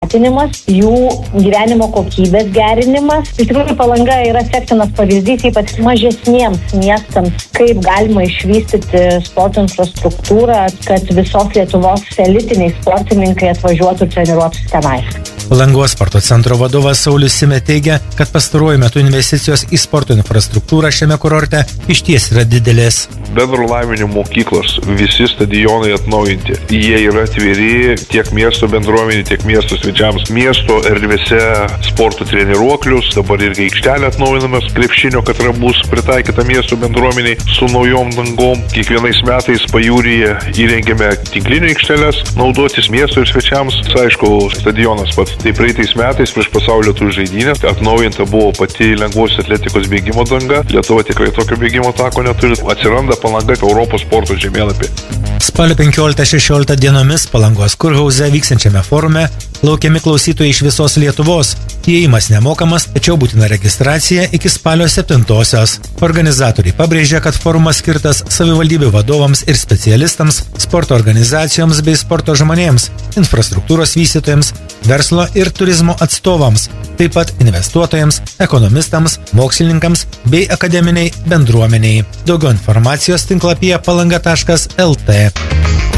skatinimas, jų gyvenimo kokybės gerinimas. Iš tikrųjų, Palanga yra sektinas pavyzdys, ypač mažesniems miestams, kaip galima išvystyti sporto infrastruktūrą, kad visos Lietuvos elitiniai sportininkai atvažiuotų ir treniruotųsi tenai. Palangos sporto centro vadovas Saulius Sime teigia, kad pastaruoju metu investicijos į sporto infrastruktūrą šiame kurorte išties yra didelės. Bendro lavinimo mokyklos, visi stadionai atnaujinti. Jie yra atviri tiek miesto bendruomenė, tiek miesto svečiams. Miesto erdvėse sporto treniruoklius, dabar irgi aikštelė atnaujinamas, krepšinio katra bus pritaikyta miesto bendruomeniai su naujom dangom. Kiekvienais metais pajūryje įrengėme tinklinio aikšteles, naudotis miesto ir svečiams. Aišku, stadionas pats. Tai praeitais metais prieš pasaulio tų žaidynės atnaujinta buvo pati lengvosios atletikos bėgimo danga. Lietuva tikrai tokio bėgimo tako neturi. Atsiranda Palanga Europos sporto žemėlapį. Spalio 15-16 dienomis Palangos kurhauze vyksiančiame forume laukiami klausytojai iš visos Lietuvos. Įėjimas nemokamas, tačiau būtina registracija iki spalio 7-osios. Organizatoriai pabrėžia, kad forumas skirtas savivaldybių vadovams ir specialistams, sporto organizacijoms bei sporto žmonėms, infrastruktūros vystytojams, verslo ir turizmo atstovams, taip pat investuotojams, ekonomistams, mokslininkams bei akademiniai bendruomeniai. Daugiau informacijos tinklapyje palanga.lt.